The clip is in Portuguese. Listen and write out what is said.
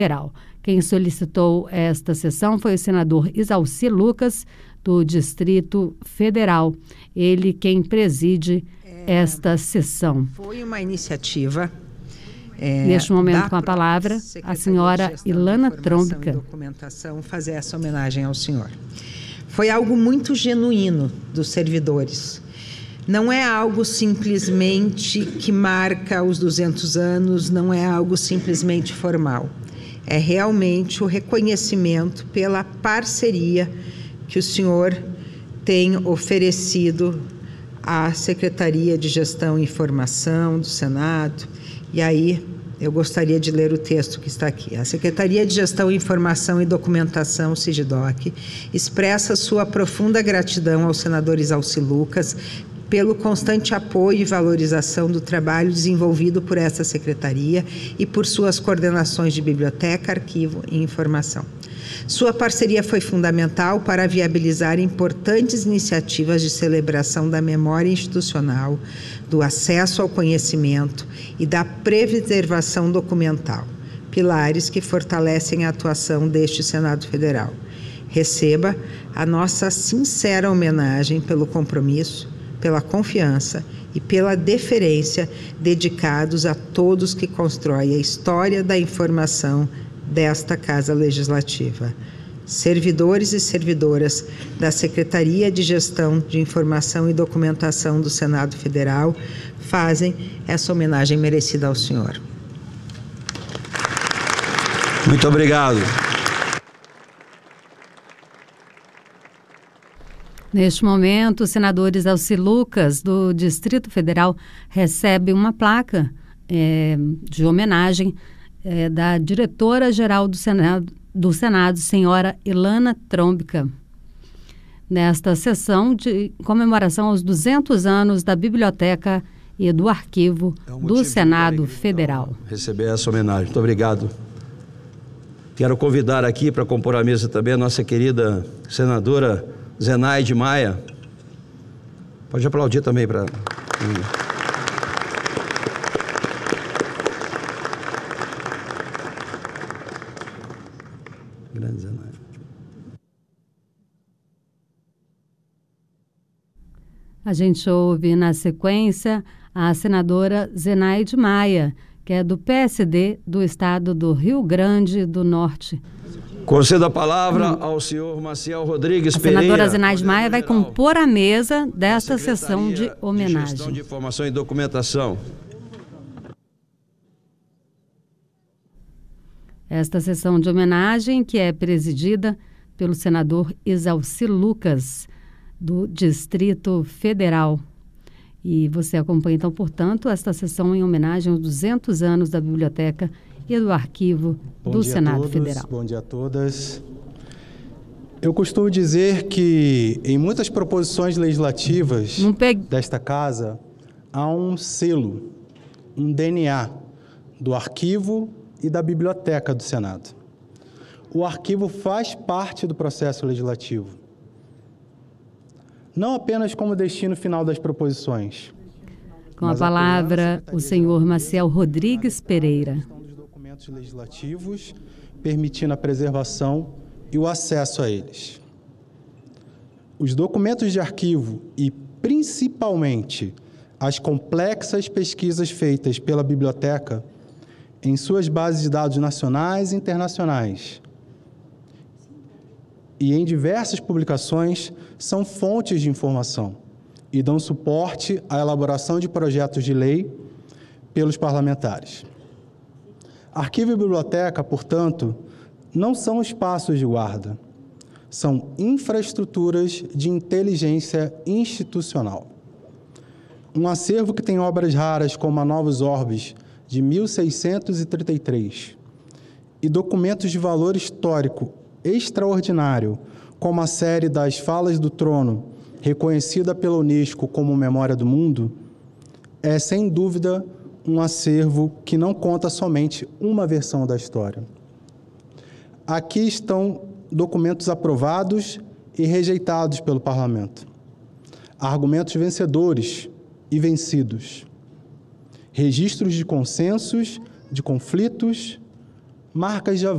Federal. Quem solicitou esta sessão foi o senador Isalci Lucas, do Distrito Federal. Ele quem preside esta sessão. Foi uma iniciativa. Neste momento, com a palavra, a senhora Ilana Trombica. Documentação, fazer essa homenagem ao senhor. Foi algo muito genuíno dos servidores. Não é algo simplesmente que marca os 200 anos, não é algo simplesmente formal. É realmente o reconhecimento pela parceria que o senhor tem oferecido à Secretaria de Gestão e Informação do Senado. E aí, eu gostaria de ler o texto que está aqui. A Secretaria de Gestão, Informação e Documentação, SIGDOC, expressa sua profunda gratidão ao senador Isalci Lucas pelo constante apoio e valorização do trabalho desenvolvido por essa secretaria e por suas coordenações de biblioteca, arquivo e informação. Sua parceria foi fundamental para viabilizar importantes iniciativas de celebração da memória institucional, do acesso ao conhecimento e da preservação documental, pilares que fortalecem a atuação deste Senado Federal. Receba a nossa sincera homenagem pelo compromisso, pela confiança e pela deferência dedicados a todos que constroem a história da informação desta Casa Legislativa. Servidores e servidoras da Secretaria de Gestão de Informação e Documentação do Senado Federal fazem essa homenagem merecida ao senhor. Muito obrigado. Neste momento, o senador Isalci Lucas, do Distrito Federal, recebe uma placa de homenagem da diretora-geral do Senado, senhora Ilana Trombica, nesta sessão de comemoração aos 200 anos da Biblioteca e do Arquivo do Senado Federal. Receber essa homenagem. Muito obrigado. Quero convidar aqui para compor a mesa também a nossa querida senadora Zenaide Maia. Pode aplaudir também para... Grande Zenaide. A gente ouve na sequência a senadora Zenaide Maia, que é do PSD do estado do Rio Grande do Norte. Concedo a palavra ao senhor Maciel Rodrigues Pereira. A senadora Zenaide Maia vai compor a mesa desta sessão de homenagem. Gestão de Informação e Documentação. Esta sessão de homenagem que é presidida pelo senador Isalci Lucas, do Distrito Federal. E você acompanha, então, portanto, esta sessão em homenagem aos 200 anos da Biblioteca e do Arquivo do Senado Federal. Bom dia a todas. Eu costumo dizer que em muitas proposições legislativas desta casa há um selo, um DNA do Arquivo e da Biblioteca do Senado. O Arquivo faz parte do processo legislativo, não apenas como destino final das proposições. Com a palavra, o senhor Maciel Rodrigues Pereira. Documentos legislativos, permitindo a preservação e o acesso a eles. Os documentos de arquivo e, principalmente, as complexas pesquisas feitas pela biblioteca em suas bases de dados nacionais e internacionais e em diversas publicações são fontes de informação e dão suporte à elaboração de projetos de lei pelos parlamentares. Arquivo e biblioteca, portanto, não são espaços de guarda, são infraestruturas de inteligência institucional. Um acervo que tem obras raras como a Novos Orbes, de 1633, e documentos de valor histórico extraordinário, como a série das Falas do Trono, reconhecida pela Unesco como Memória do Mundo, é, sem dúvida, um acervo que não conta somente uma versão da história. Aqui estão documentos aprovados e rejeitados pelo Parlamento, argumentos vencedores e vencidos, registros de consensos, de conflitos, marcas de